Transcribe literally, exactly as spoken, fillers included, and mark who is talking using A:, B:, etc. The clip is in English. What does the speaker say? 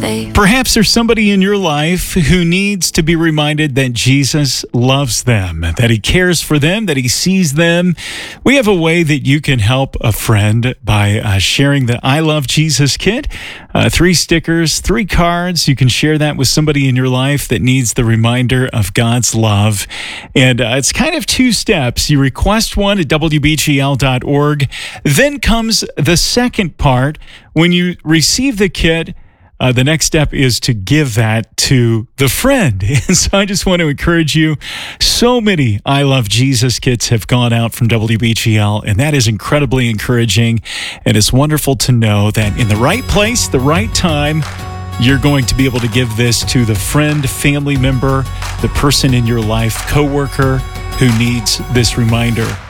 A: safe.
B: Perhaps there's somebody in your life who needs to be reminded that Jesus loves them, that he cares for them, that he sees them. We have a way that you can help a friend by uh, sharing the I Love Jesus kit. Uh, three stickers, three cards. You can share that with somebody in your life that needs the reminder of God's love. And uh, it's kind of two steps. You request one at W B G L dot org. Then comes the second part. When you receive the kit, Uh, the next step is to give that to the friend. And so I just want to encourage you. So many I Love Jesus kits have gone out from W B G L, and that is incredibly encouraging. And it's wonderful to know that in the right place, the right time, you're going to be able to give this to the friend, family member, the person in your life, coworker who needs this reminder.